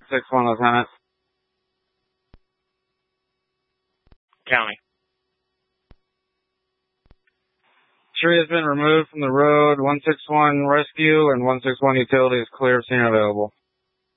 6-1, Lieutenant. County. Tree has been removed from the road. 161 rescue and 161 utility is clear. Scene available.